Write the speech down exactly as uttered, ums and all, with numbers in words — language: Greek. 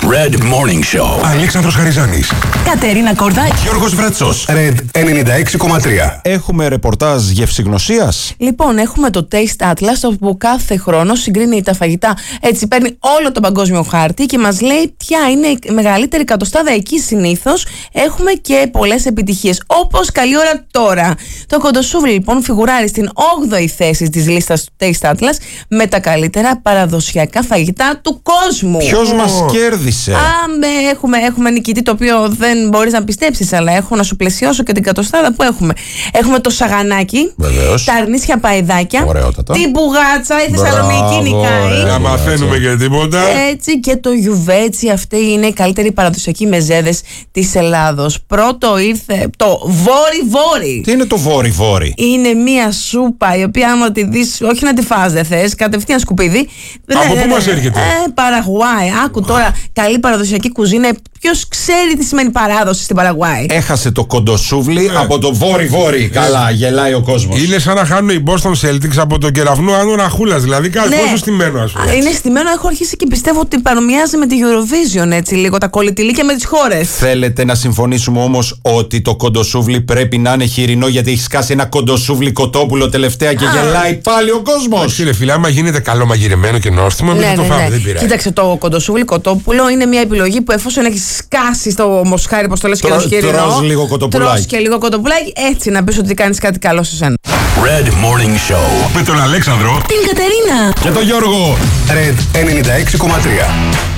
Red Morning Show. Αλέξανδρος Χαριζάνης. Κατερίνα Κορδά. Γιώργος Βρέτσος. Red ενενήντα έξι κόμμα τρία. Έχουμε ρεπορτάζ γευσηγνωσίας. Λοιπόν, έχουμε το Taste Atlas, όπου κάθε χρόνο συγκρίνει τα φαγητά. Έτσι, παίρνει όλο τον παγκόσμιο χάρτη και μας λέει ποια είναι η μεγαλύτερη κατοστάδα. Εκεί συνήθως έχουμε και πολλές επιτυχίες. Όπως καλή ώρα τώρα. Το κοντοσούβλι, λοιπόν, φιγουράρει στην όγδοη θέση της λίστας του Taste Atlas με τα καλύτερα παραδοσιακά φαγητά του κόσμου. Ποιος μας κέρδισε? Άμε, έχουμε, έχουμε νικητή, το οποίο δεν μπορείς να πιστέψεις, αλλά έχω να σου πλαισιώσω και την κατοστάδα που έχουμε. Έχουμε το σαγανάκι, Βεβαίως. τα αρνίσια παϊδάκια, Ωραιότατα. την μπουγάτσα, η Θεσσαλονίκη Μπράβο, νικάει. ωραία. Να μαθαίνουμε και τίποτα. Έτσι, και το γιουβέτσι, αυτή είναι οι καλύτεροι παραδοσιακοί μεζέδες της Ελλάδος. Πρώτο ήρθε το βόρι-βόρι. Τι είναι το βόρι-βόρι? Είναι μία σούπα η οποία, άμα τη δεις, όχι να τη φας δεν θες, κατευθείαν σκουπίδι. Από Ρε, πού ρε, μας ρε, έρχεται? Ε, Παραγουάι. Άκου τώρα, καλή παραδοσιακή κουζίνα. Ποιος ξέρει τι σημαίνει παράδοση στην Παραγουάι? Έχασε το κοντοσούβλι από το βόρι-βόρι. Καλά, γελάει ο κόσμος. Είναι σαν να χάνουν οι Boston Celtics από τον κεραυνό Άνω Ραχούλας. Δηλαδή κάτι Ναι. πόσο στημένο, ας πούμε. Α, είναι στημένο, έχω αρχίσει και πιστεύω ότι παρομοιάζει με τη Eurovision, έτσι λίγο, τα κολλητηλίκια με τις χώρες. Θέλετε να συμφωνήσουμε όμως ότι το κοντοσούβλι πρέπει να είναι χοιρινό, γιατί έχει σκάσει ένα κοντοσούβλι κοτόπουλο τελευταία και γελάει πάλι ο κόσμος? Κύριε φίλε, άμα γίνεται καλό μαγειρεμένο και νόστιμο, μην Ναι, το ναι, φάμε, ναι. δεν πειράζει. Κοίταξε, το κοντοσούβλι κοτόπουλο είναι μια επιλογή που, εφόσον έχει σκάσει στο μοσχάρι, όπως το λες, και Τρώ- το χοιρινό, τρως λίγο κοτοπουλάκι. τρως και λίγο κοτοπουλάκι, έτσι να πεις ότι κάνεις κάτι καλό σε σένα. Red Morning Show. Με τον Αλέξανδρο Την Κατερίνα. και τον Γιώργο. Red ενενήντα έξι κόμμα τρία.